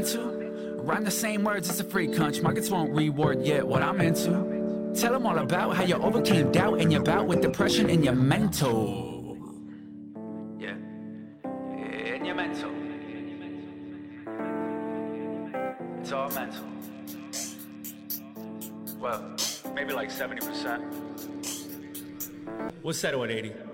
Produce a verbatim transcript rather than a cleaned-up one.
into. Rhyme the same words, it's a free country. Markets won't reward yet what I'm into. Tell them all about how you overcame doubt and your bout with depression in your mental. Yeah, in your mental. It's all mental. Well, maybe like seventy percent. We'll settle at eighty.